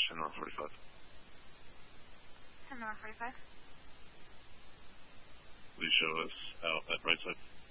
10 North 45. 10 North 45. Please show us out at right side.